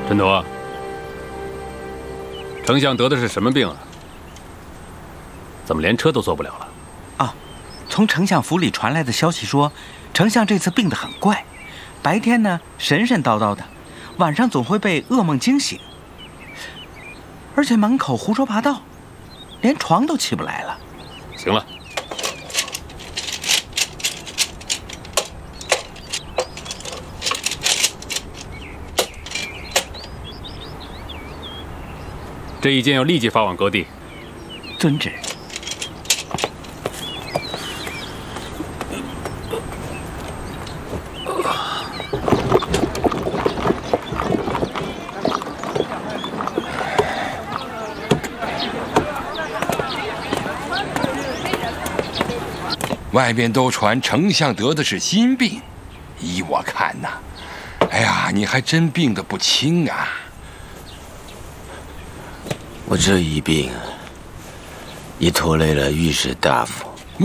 陈铎，丞相得的是什么病啊？怎么连车都坐不了了？ 啊，从丞相府里传来的消息说，丞相这次病得很怪，白天呢神神叨叨的，晚上总会被噩梦惊醒，而且满口胡说八道，连床都起不来了。 行了。 这一件要立即发往各地。 遵旨。 外边都传丞相得的是心病，依我看呐，哎呀，你还真病得不轻啊！ 我这一病，也拖累了御史大夫。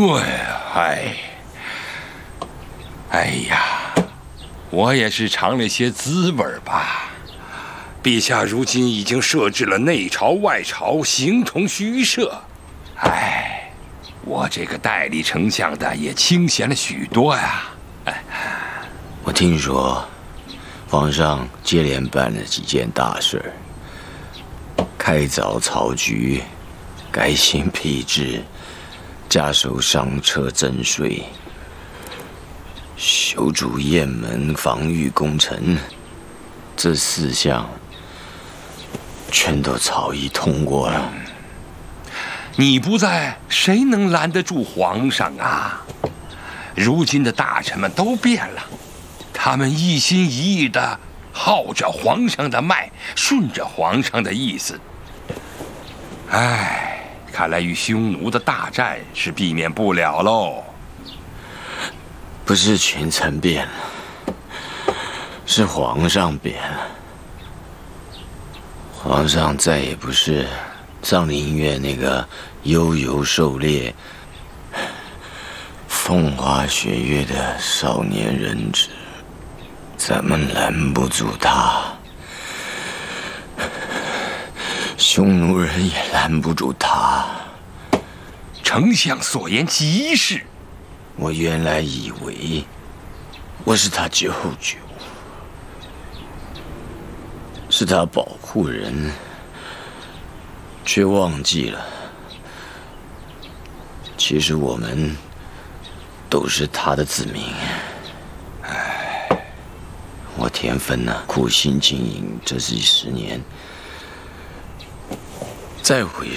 哎呀，我也是尝了些滋味吧。陛下如今已经设置了内朝外朝，形同虚设。哎，我这个代理丞相的也清闲了许多呀。哎， 我听说，皇上接连办了几件大事儿。 开凿草局，改新辟制，加收商车征税，修筑雁门防御工程，这4项全都草议通过了。 你不在，谁能拦得住皇上啊？如今的大臣们都变了，他们一心一意地号着皇上的脉，顺着皇上的意思。 哎，看来与匈奴的大战是避免不了喽。 不是群臣变了，是皇上变了。皇上再也不是上林苑那个悠游狩猎、风花雪月的少年人质，咱们拦不住他。 匈奴人也拦不住他。 丞相所言极是。 我原来以为我是他舅舅，是他保护人，却忘记了，其实我们都是他的子民。唉，我田芬呐，苦心经营这几10年。 再回